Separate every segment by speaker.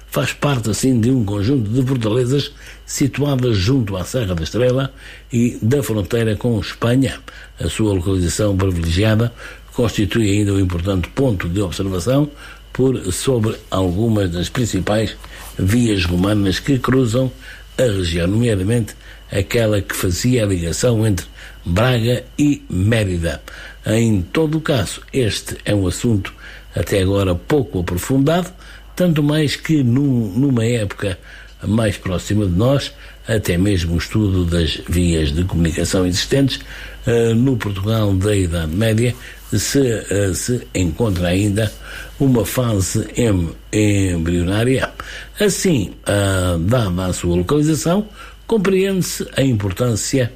Speaker 1: faz parte assim de um conjunto de fortalezas situadas junto à Serra da Estrela e da fronteira com Espanha. A sua localização privilegiada constitui ainda um importante ponto de observação sobre algumas das principais vias romanas que cruzam a região, nomeadamente aquela que fazia a ligação entre Braga e Mérida. Em todo o caso, este é um assunto até agora pouco aprofundado, tanto mais que numa época mais próxima de nós, até mesmo o estudo das vias de comunicação existentes no Portugal da Idade Média se encontra ainda uma fase embrionária. Assim, dada a sua localização, compreende-se a importância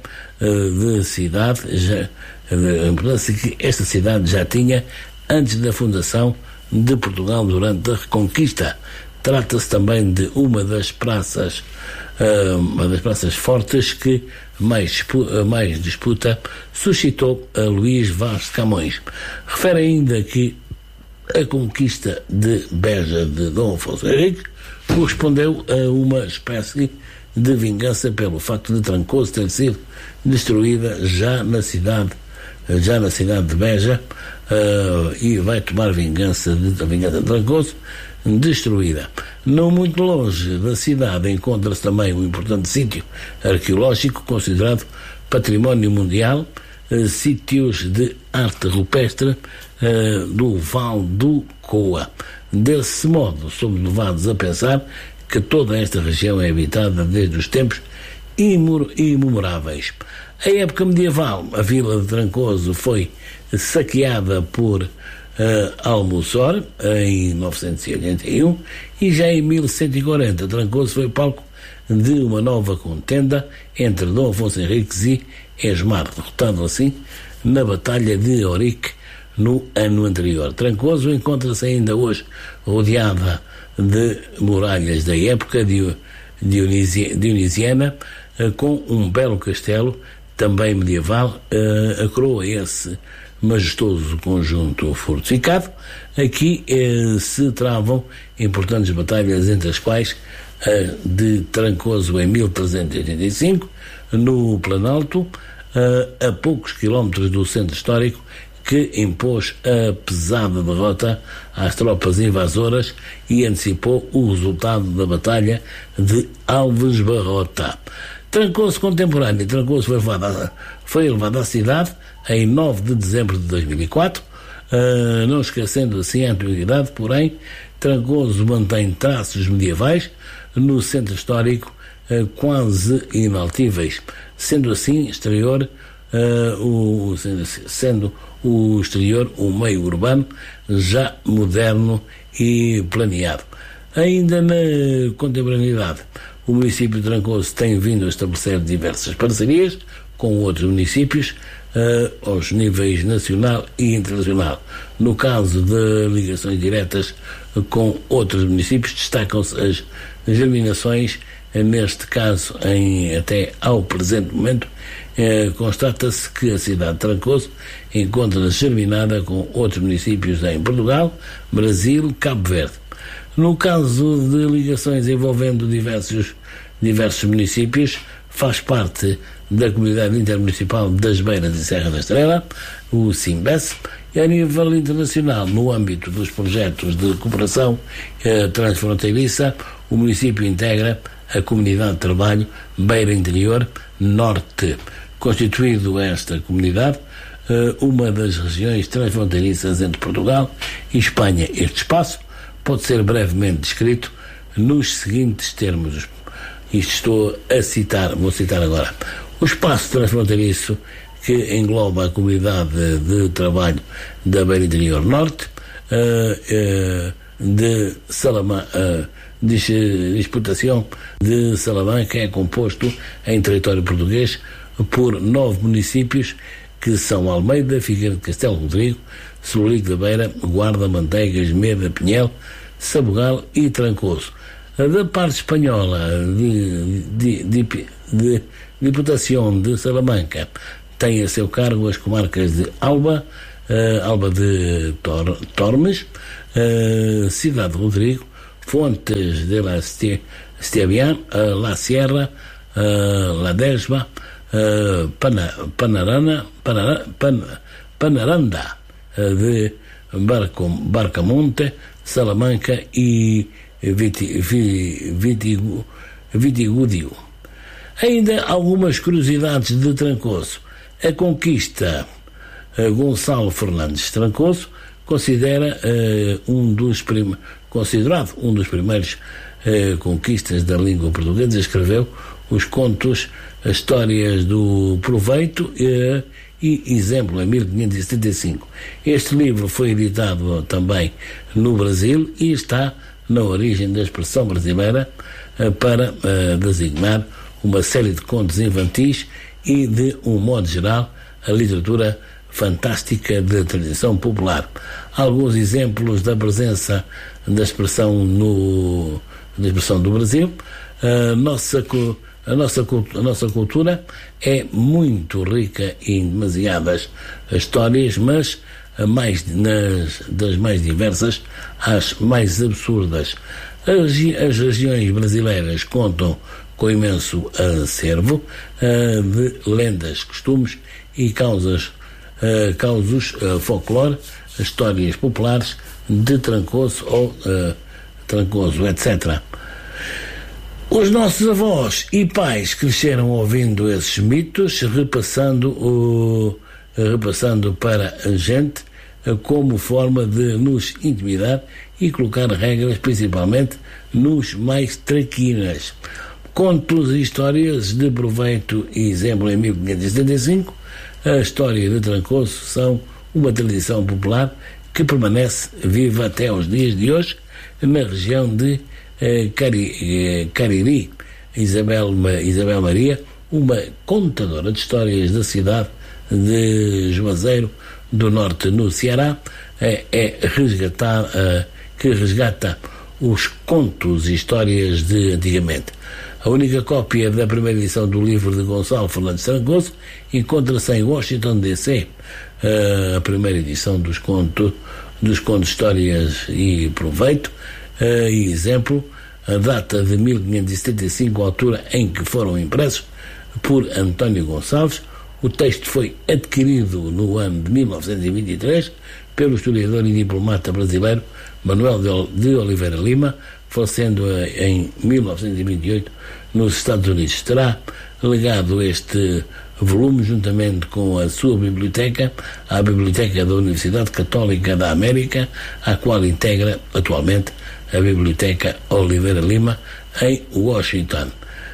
Speaker 1: a importância que esta cidade já tinha antes da fundação de Portugal durante a Reconquista. Trata-se também de uma das praças fortes que mais disputa suscitou a Luís Vaz de Camões. Refere ainda que a conquista de Beja de Dom Afonso Henriques correspondeu a uma espécie de vingança pelo facto de Trancoso ter sido destruída já na cidade de Beja, e vai tomar vingança de Trancoso destruída. Não muito longe da cidade encontra-se também um importante sítio arqueológico considerado património mundial, sítios de arte rupestre do Val do Coa. Desse modo, somos levados a pensar que toda esta região é habitada desde os tempos imemoráveis. Em época medieval, a vila de Trancoso foi saqueada por Almoçor em 981 e já em 1140 Trancoso foi palco de uma nova contenda entre Dom Afonso Henriques e Esmar, derrotado assim na Batalha de Orique no ano anterior. Trancoso encontra-se ainda hoje rodeada de muralhas da época dionisiana, com um belo castelo também medieval a coroa esse majestoso conjunto fortificado. Aqui se travam importantes batalhas, entre as quais a de Trancoso em 1385, no Planalto, a poucos quilómetros do centro histórico, que impôs a pesada derrota às tropas invasoras e antecipou o resultado da Batalha de Alves Barrota. Trancoso contemporâneo. Trancoso foi levado à cidade em 9 de dezembro de 2004, não esquecendo assim a antiguidade, porém Trancoso mantém traços medievais no centro histórico quase inaltíveis, sendo assim sendo o exterior um meio urbano já moderno e planeado. Ainda na contemporaneidade, o município de Trancoso tem vindo a estabelecer diversas parcerias com outros municípios aos níveis nacional e internacional. No caso de ligações diretas com outros municípios, destacam-se as germinações. Neste caso, até ao presente momento, constata-se que a cidade de Trancoso encontra-se germinada com outros municípios em Portugal, Brasil, Cabo Verde. No caso de ligações envolvendo diversos municípios, faz parte da Comunidade Intermunicipal das Beiras e Serra da Estrela, o CIMBES, e a nível internacional, no âmbito dos projetos de cooperação transfronteiriça, o município integra a Comunidade de Trabalho Beira Interior Norte, constituído esta comunidade uma das regiões transfronteiriças entre Portugal e Espanha. Este espaço pode ser brevemente descrito nos seguintes termos. Isto vou citar agora. O espaço transfronteiriço que engloba a Comunidade de Trabalho da Beira Interior Norte, de Salamanca, disputação de Salamanca, é composto em território português por 9 municípios, que são Almeida, Figueira de Castelo Rodrigo, Solurico da Beira, Guarda, Manteigas, Meda, Pinhel, Sabugal e Trancoso. Da parte espanhola, de Diputação de Salamanca, tem a seu cargo as comarcas de Alba de Tormes, Cidade de Rodrigo, Fontes de la Estevian, La Sierra, La Desma, Panaranda de Barcamonte, Salamanca e Vitigúdio. Ainda algumas curiosidades de Trancoso. A conquista, Gonçalo Fernandes Trancoso considerado um dos primeiros conquistas da língua portuguesa. Escreveu os contos, as histórias do proveito e exemplo em 1575. Este livro foi editado também no Brasil e está na origem da expressão brasileira para designar uma série de contos infantis e, de um modo geral, a literatura fantástica de tradição popular. Alguns exemplos da presença da expressão do Brasil. A nossa cultura é muito rica em demasiadas histórias, mas das mais diversas às mais absurdas. As regiões brasileiras contam com imenso acervo de lendas, costumes e causos folclore, histórias populares de Trancoso ou Trancoso, etc. Os nossos avós e pais cresceram ouvindo esses mitos, repassando para a gente como forma de nos intimidar e colocar regras, principalmente nos mais traquinas. Contos e histórias de proveito e exemplo em 1575. A história de Trancoso são uma tradição popular que permanece viva até aos dias de hoje na região de Cariri. Isabel Maria, uma contadora de histórias da cidade de Juazeiro do Norte, no Ceará, que resgata os contos e histórias de antigamente. A única cópia da primeira edição do livro de Gonçalo Fernandes Trancoso encontra-se em Washington, D.C. A primeira edição dos contos, histórias e proveito, e exemplo, a data de 1575, a altura em que foram impressos por António Gonçalves. O texto foi adquirido no ano de 1923 pelo historiador e diplomata brasileiro Manuel de Oliveira Lima, falecendo em 1928 nos Estados Unidos. Terá legado este volume, juntamente com a sua biblioteca, à Biblioteca da Universidade Católica da América, à qual integra atualmente a Biblioteca Oliveira Lima, em Washington.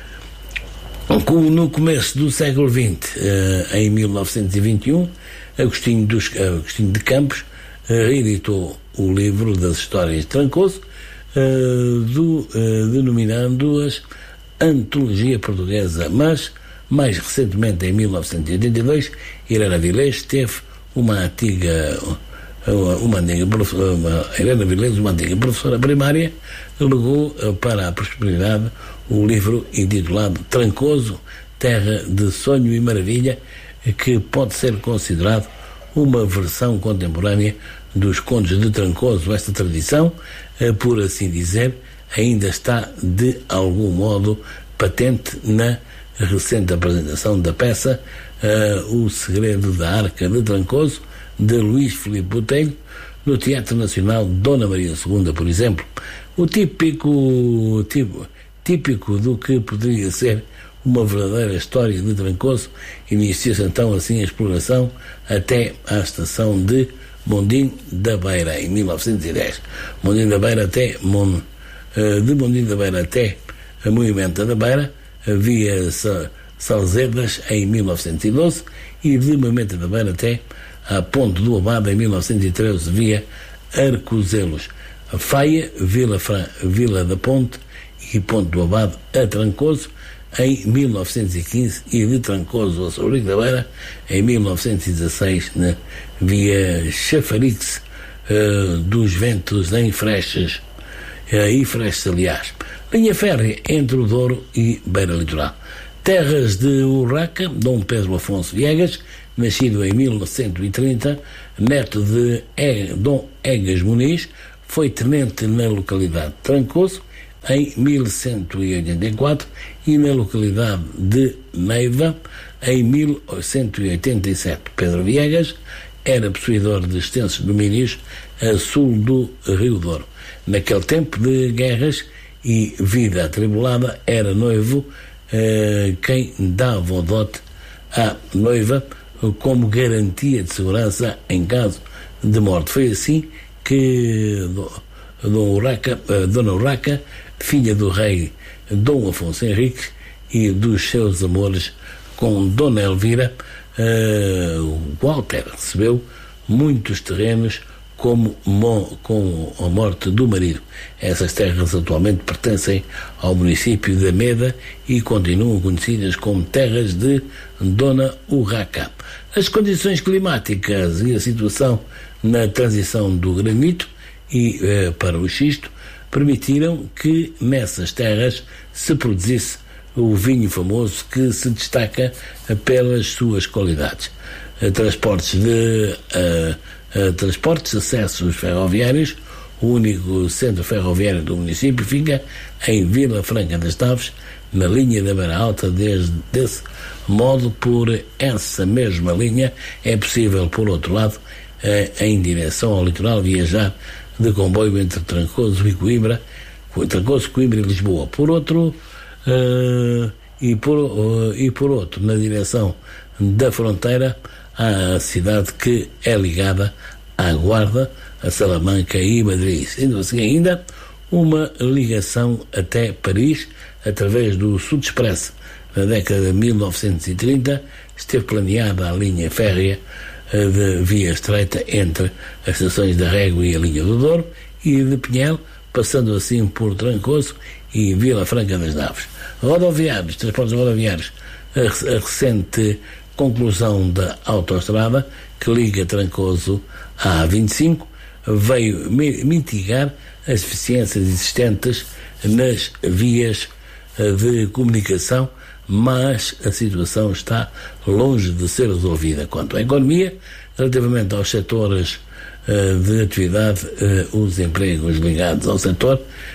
Speaker 1: No começo do século XX, em 1921, Agostinho de Campos reeditou o livro das histórias de Trancoso, denominando-as Antologia Portuguesa, mas mais recentemente, em 1982, Helena Vilés teve uma antiga professora primária, legou para a prosperidade o livro intitulado Trancoso, Terra de Sonho e Maravilha, que pode ser considerado uma versão contemporânea dos contos de Trancoso. Esta tradição, por assim dizer, ainda está de algum modo patente na recente apresentação da peça O Segredo da Arca de Trancoso, de Luís Filipe Botelho, no Teatro Nacional Dona Maria II, por exemplo. O típico do que poderia ser uma verdadeira história de Trancoso, inicia-se então assim a exploração até à estação de Mondim da Beira, em 1910. Mondim da Beira até a Moimenta da Beira, via Salzedas, em 1912, e de Moimenta da Beira até a Ponte do Abado, em 1913, via Arcozelos. A Faia, Vila da Ponte e Ponte do Abado a Trancoso, em 1915, e de Trancoso a Sourico da Beira, em 1916, via Chafarix dos Ventos, em Freixas, aliás. Linha férrea entre o Douro e Beira Litoral. Terras de Urraca, Dom Pedro Afonso Viegas, nascido em 1930, neto de Dom Egas Muniz, foi tenente na localidade de Trancoso em 1184 e na localidade de Neiva em 1187. Pedro Viegas era possuidor de extensos domínios a sul do Rio Douro. Naquele tempo de guerras e vida atribulada, era noivo quem dava o dote à noiva como garantia de segurança em caso de morte. Foi assim que Dona Urraca, filha do rei Dom Afonso Henriques e dos seus amores com Dona Elvira, Walter recebeu muitos terrenos com a morte do marido. Essas terras atualmente pertencem ao município de Ameda e continuam conhecidas como terras de Dona Urraca. As condições climáticas e a situação na transição do granito e para o xisto permitiram que nessas terras se produzisse o vinho famoso que se destaca pelas suas qualidades. Transportes, acessos ferroviários. O único centro ferroviário do município fica em Vila Franca das Taves, na linha da Beira Alta. Desse modo, por essa mesma linha, é possível, por outro lado, em direção ao litoral, viajar de comboio entre Trancoso e Coimbra, Coimbra e Lisboa. Por outro, na direção da fronteira, há a cidade que é ligada à Guarda, a Salamanca e Madrid. Sendo assim ainda uma ligação até Paris através do Sud Express. Na década de 1930 esteve planeada a linha férrea de via estreita entre as estações da Régua e a linha do Douro e de Pinhel, passando assim por Trancoso e Vila Franca das Naves. Rodoviários, transportes rodoviários, a recente conclusão da autoestrada que liga Trancoso à A25 veio mitigar as deficiências existentes nas vias de comunicação, mas a situação está longe de ser resolvida. Quanto à economia, relativamente aos setores de atividade, os empregos ligados ao setor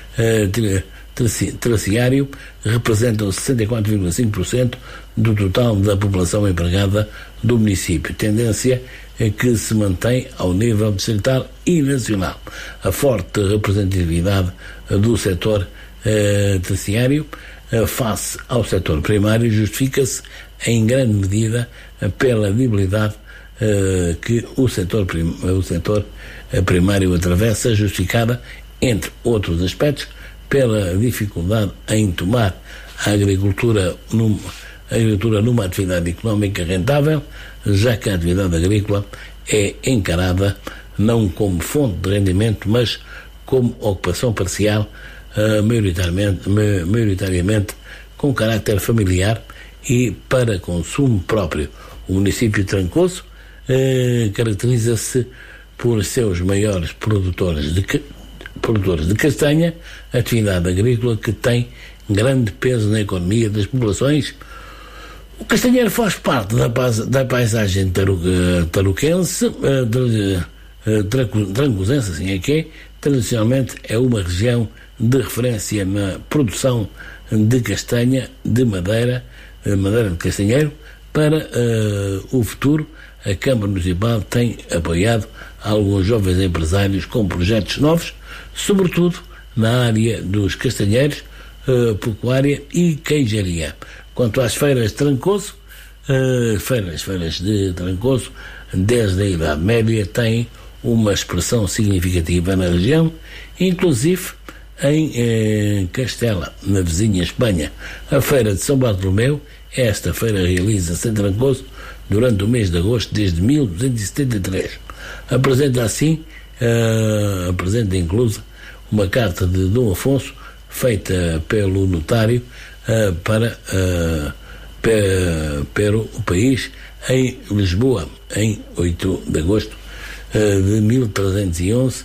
Speaker 1: terciário representam 64,5% do total da população empregada do município, tendência que se mantém ao nível distrital e nacional. A forte representatividade do setor terciário face ao setor primário justifica-se em grande medida pela debilidade que o setor primário atravessa, justificada, entre outros aspectos, pela dificuldade em tomar a agricultura numa atividade económica rentável, já que a atividade agrícola é encarada não como fonte de rendimento, mas como ocupação parcial, maioritariamente com caráter familiar e para consumo próprio. O município de Trancoso caracteriza-se por seus maiores produtores de castanha, atividade agrícola que tem grande peso na economia das populações. O castanheiro faz parte da paisagem tarouquense, trancosense, assim é que é. Tradicionalmente é uma região de referência na produção de castanha, de madeira de castanheiro. Para o futuro, a Câmara Municipal tem apoiado alguns jovens empresários com projetos novos, sobretudo na área dos castanheiros, pecuária e queijaria. Quanto às feiras de Trancoso, feiras de Trancoso, desde a Idade Média, têm uma expressão significativa na região, inclusive em Castela, na vizinha Espanha. A Feira de São Bartolomeu, esta feira realiza-se em Trancoso durante o mês de agosto desde 1273. Apresenta incluso uma carta de Dom Afonso feita pelo notário para o país em Lisboa em 8 de agosto de 1311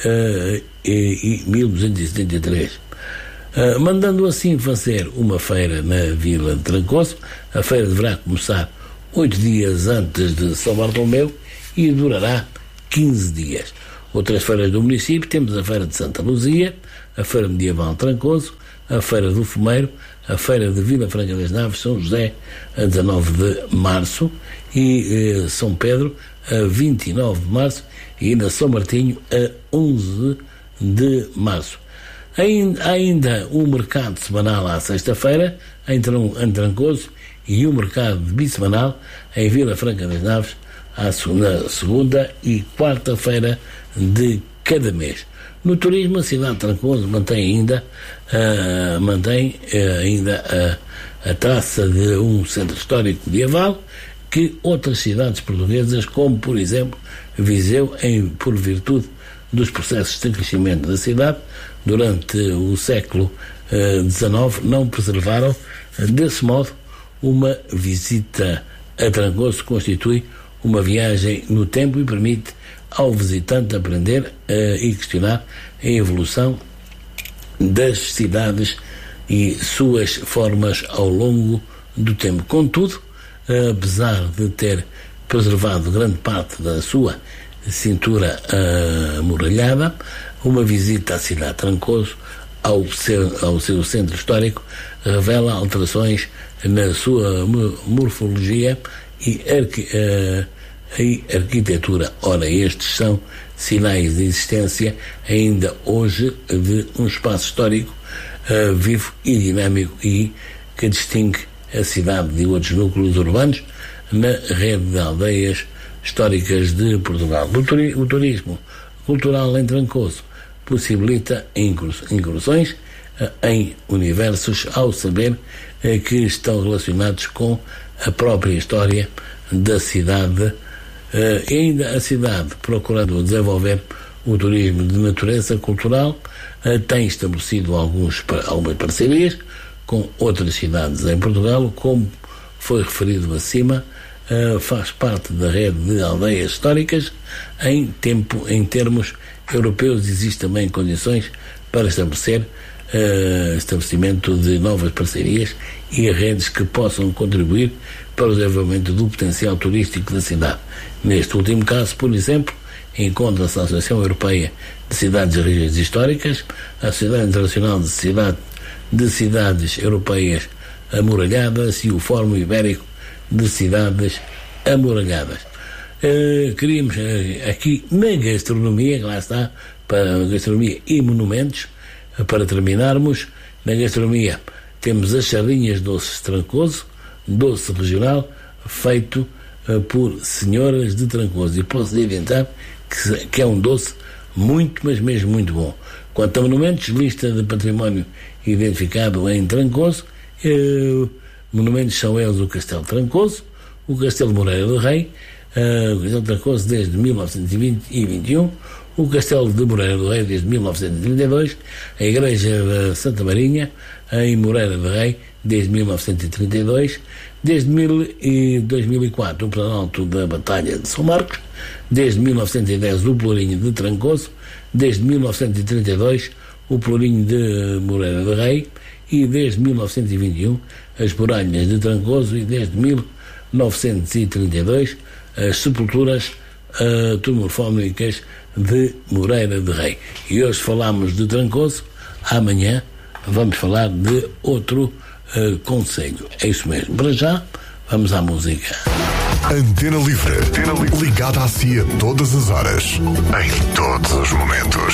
Speaker 1: e 1273. Mandando assim fazer uma feira na Vila de Trancoso. A feira deverá começar 8 dias antes de São Bartolomeu e durará 15 dias. Outras feiras do município, temos a Feira de Santa Luzia, a Feira Medieval Trancoso, a Feira do Fumeiro, a Feira de Vila Franca das Naves, São José, a 19 de março, e São Pedro, a 29 de março, e ainda São Martinho, a 11 de março. Ainda o mercado semanal à sexta-feira, em Trancoso, e o mercado bissemanal em Vila Franca das Naves, na segunda e quarta-feira de cada mês. No turismo, a cidade de Trancoso mantém ainda a traça de um centro histórico medieval que outras cidades portuguesas, como por exemplo Viseu, por virtude dos processos de crescimento da cidade durante o século XIX, não preservaram. Desse modo, uma visita a Trancoso constitui uma viagem no tempo e permite ao visitante aprender e questionar a evolução das cidades e suas formas ao longo do tempo. Contudo, apesar de ter preservado grande parte da sua cintura amuralhada, uma visita à cidade de Trancoso, ao seu centro histórico, revela alterações na sua morfologia e arquitetura. Ora, estes são sinais de existência ainda hoje de um espaço histórico vivo e dinâmico e que distingue a cidade de outros núcleos urbanos na rede de aldeias históricas de Portugal. O turismo cultural em Trancoso possibilita incursões em universos ao saber que estão relacionados com a própria história da cidade. E ainda a cidade, procurando desenvolver o turismo de natureza cultural, tem estabelecido algumas parcerias com outras cidades em Portugal, como foi referido acima, faz parte da rede de aldeias históricas. Em termos europeus, existem também condições para estabelecimento de novas parcerias e redes que possam contribuir para o desenvolvimento do potencial turístico da cidade. Neste último caso, por exemplo, encontra-se a Associação Europeia de Cidades e Regiões Históricas, a Sociedade Internacional de Cidades Europeias Amuralhadas e o Fórum Ibérico de Cidades Amuralhadas. Queríamos aqui na gastronomia, que lá está, para a gastronomia e monumentos, para terminarmos. Na gastronomia temos as sardinhas doces Trancoso, doce regional feito por senhoras de Trancoso, e posso adiantar que é um doce muito, mas mesmo muito bom. Quanto a monumentos, lista de património identificado em Trancoso, monumentos são eles o Castelo de Trancoso, o Castelo de Moreira do Rei, o Castelo de Trancoso desde 1920 e 21, o Castelo de Moreira do Rei desde 1932, a Igreja da Santa Marinha em Moreira do Rei desde 1932, desde 2004 o Planalto da Batalha de São Marcos, desde 1910 o Pelourinho de Trancoso, desde 1932 o Pelourinho de Moreira do Rei e desde 1921 as Muralhas de Trancoso e desde 1932 as sepulturas tumulofónicas de Moreira do Rei. E hoje falámos de Trancoso, amanhã vamos falar de outro concelho. É isso mesmo. Para já, vamos à música.
Speaker 2: Antena Livre. Ligada a si a todas as horas, em todos os momentos.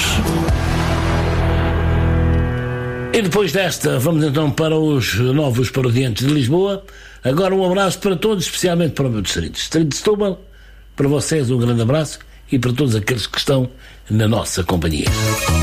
Speaker 1: E depois desta, vamos então para os novos parodiantes de Lisboa. Agora um abraço para todos, especialmente para o meu distrito de Setúbal. Para vocês um grande abraço e para todos aqueles que estão na nossa companhia.